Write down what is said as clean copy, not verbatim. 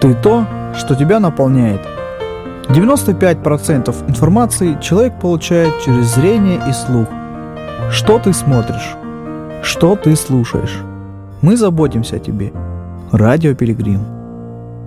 Ты то, что тебя наполняет. 95% информации человек получает через зрение и слух. Что ты смотришь? Что ты слушаешь? Мы заботимся о тебе. Радио Пилигрим.